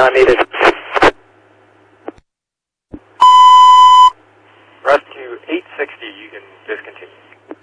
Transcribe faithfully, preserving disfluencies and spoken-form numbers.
not needed. Rescue eight sixty, you can discontinue.